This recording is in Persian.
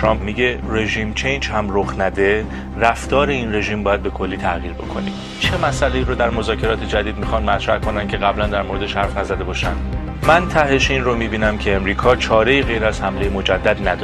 ترامپ میگه رژیم چینج هم رخ نده، رفتار این رژیم باید به کلی تغییر بکنه. چه مسئله‌ای رو در مذاکرات جدید میخوان مطرح کنن که قبلا در موردش حرف نزده باشن؟ من تهش این رو میبینم که امریکا چاره‌ای غیر از حمله مجدد نداره.